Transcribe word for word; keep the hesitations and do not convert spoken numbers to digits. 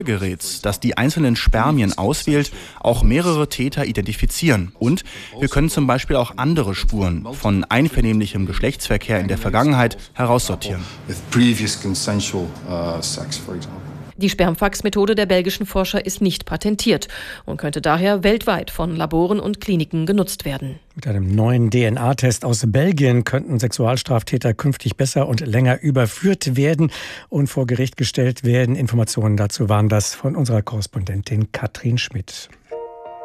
Gerät, das die einzelnen Spermien auswählt, auch mehrere Täter identifizieren. Und wir können zum Beispiel auch andere Spuren von einvernehmlichem Geschlechtsverkehr in der Vergangenheit heraussortieren. Die Spermfax-Methode der belgischen Forscher ist nicht patentiert und könnte daher weltweit von Laboren und Kliniken genutzt werden. Mit einem neuen D N A-Test aus Belgien könnten Sexualstraftäter künftig besser und länger überführt werden und vor Gericht gestellt werden. Informationen dazu waren das von unserer Korrespondentin Katrin Schmidt.